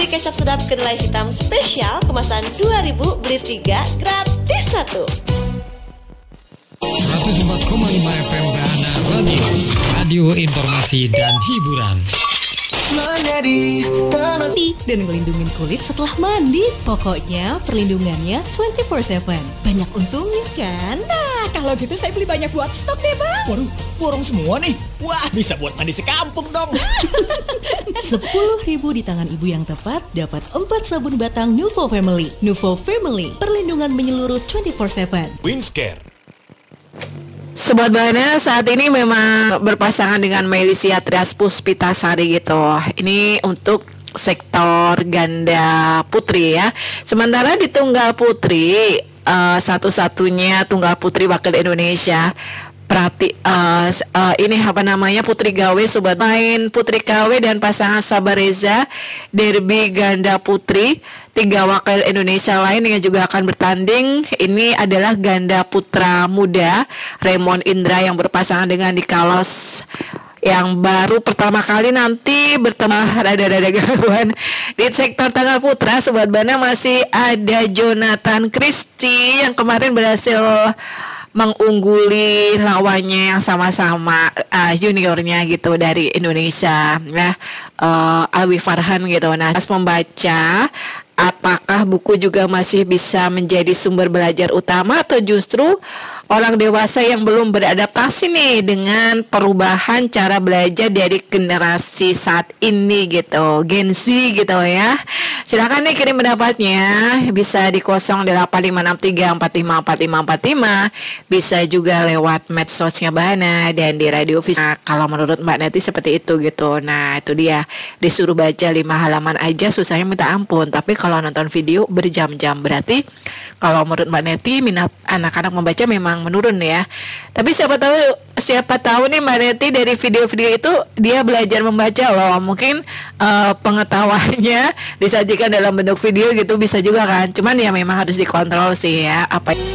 Kecap sedap kedelai hitam spesial kemasan 2000, beli 3 gratis 1. 104,5 FM Dahana Radio, radio informasi dan hiburan. Dan ngelindungin kulit setelah mandi. Pokoknya perlindungannya 24/7. Banyak untungnya kan? Nah, kalau gitu saya beli banyak buat stok deh, Bang. Waduh, borong semua nih. Wah, bisa buat mandi sekampung dong. 10.000 di tangan ibu yang tepat, dapat 4 sabun batang Nuvo Family. Nuvo Family, perlindungan menyeluruh 24/7. Wingscare. Sobat Bahana, saat ini memang berpasangan dengan Melisia Trias Puspitasari gitu. Ini untuk sektor ganda putri ya. Sementara di tunggal putri, satu-satunya tunggal putri wakil Indonesia, ini apa namanya, Putri Gawe, sobat main Putri KW dan pasangan Sabareza derby ganda putri. 3 wakil Indonesia lain yang juga akan bertanding. Ini adalah ganda putra muda Raymond Indra yang berpasangan dengan Nikalos yang baru pertama kali nanti bertemu. Rada-rada gangguan di sektor tunggal putra. Sobat Bana, masih ada Jonathan Christie yang kemarin berhasil mengungguli lawannya yang sama-sama juniornya gitu dari Indonesia, nah Alwi Farhan gitu. Nah, pas membaca, apakah buku juga masih bisa menjadi sumber belajar utama atau justru orang dewasa yang belum beradaptasi nih dengan perubahan cara belajar dari generasi saat ini gitu, Gen Z gitu ya. Silakan nih kirim pendapatnya, bisa di 085345454545, bisa juga lewat medsosnya Bahana dan di Radio Visa. Kalau menurut Mbak Neti seperti itu gitu. Nah, itu dia, disuruh baca 5 halaman aja susahnya minta ampun, tapi kalau nonton video berjam-jam. Berarti kalau menurut Mbak Neti minat anak-anak membaca memang menurun ya. Tapi siapa tahu nih Mbak Neti dari video-video itu dia belajar membaca loh. Mungkin pengetahuannya disajikan dalam bentuk video gitu bisa juga kan. Cuman ya memang harus dikontrol sih ya apa